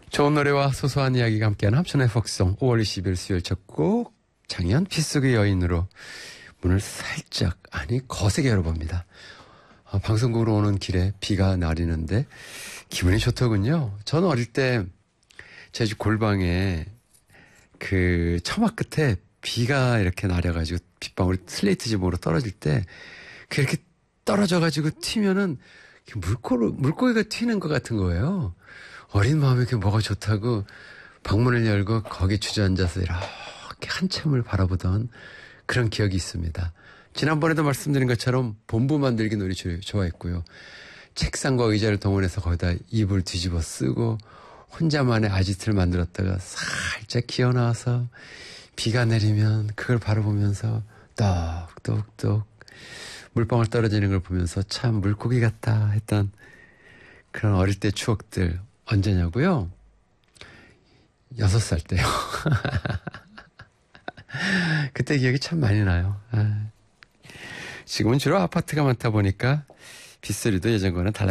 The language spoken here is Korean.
좋은 노래와 소소한 이야기가 함께하는 합천의 폭송 5월 20일 수요일 첫 곡 장현 빗속의 여인으로 문을 살짝 아니 거세게 열어봅니다. 방송국으로 오는 길에 비가 내리는데 기분이 좋더군요. 저는 어릴 때 제 집 골방에 그 처마 끝에 비가 이렇게 내려가지고 빗방울이 슬레이트 지붕으로 떨어질 때 그렇게 떨어져가지고 튀면은 물고기가 튀는 것 같은 거예요. 어린 마음에 그게 뭐가 좋다고 방문을 열고 거기 주저앉아서 이렇게 한참을 바라보던 그런 기억이 있습니다. 지난번에도 말씀드린 것처럼 본부 만들기 놀이 좋아했고요. 책상과 의자를 동원해서 거기다 이불 뒤집어 쓰고 혼자만의 아지트를 만들었다가 살짝 기어나와서 비가 내리면 그걸 바라보면서 똑똑똑 물방울 떨어지는 걸 보면서 참 물고기 같다 했던 그런 어릴 때 추억들 언제냐고요? 6살 때요. 그때 기억이 참 많이 나요. 지금은 주로 아파트가 많다 보니까 빗소리도 예전과는 달라졌어요.